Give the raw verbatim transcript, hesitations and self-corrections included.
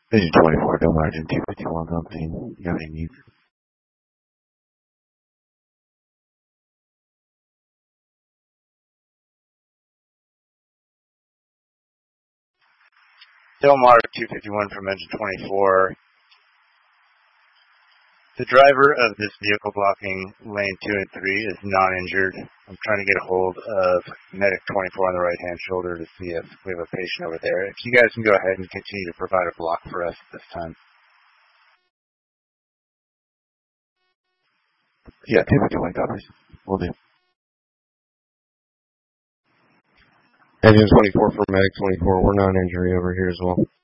Engine twenty-four, Del Margin two fifty-one company. You have any needs? Del Mar two fifty-one from Engine twenty-four. The driver of this vehicle blocking lane two and three is non-injured. I'm trying to get a hold of Medic twenty-four on the right-hand shoulder to see if we have a patient over there. If you guys can go ahead and continue to provide a block for us at this time. Yeah, two fifty-one copies. Will do. Engine twenty-four for Medic twenty-four. We're non-injury over here as well.